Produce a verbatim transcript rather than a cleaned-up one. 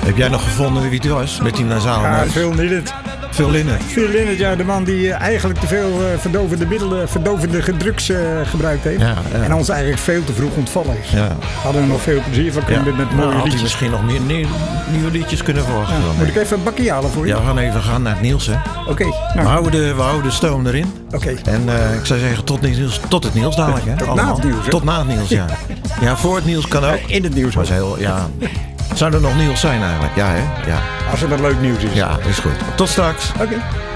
Heb jij nog gevonden wie het was met die nasale Ja, neus? Phil Lynott. Phil Lynott. Phil Lynott, ja, de man die uh, eigenlijk te veel uh, verdovende middelen, verdovende drugs uh, gebruikt heeft. Ja, ja. En ons eigenlijk veel te vroeg ontvallen is. Ja. Hadden we nog veel plezier van kunnen Ja. met Nou, mooie had hij liedjes. misschien nog meer nieuw- nieuwe liedjes kunnen verwachten. Ja, dan, moet denk ik even een bakje halen voor je? Ja, we gaan even gaan naar het Niels, hè. Oké. Okay, We, nou, houden de, we houden de stoom erin. oké. Okay. En uh, ik zou zeggen, tot, Niels, tot het Niels dadelijk, hè. Tot allemaal. na het nieuws, hè? Tot na het Niels, ja. Ja, voor het Niels kan ook. In het nieuws. Was heel, ja. Zou er nog Niels zijn eigenlijk? Ja, hè? Ja. Als er dat leuk nieuws is. Ja, is goed. Tot straks. Oké. Okay.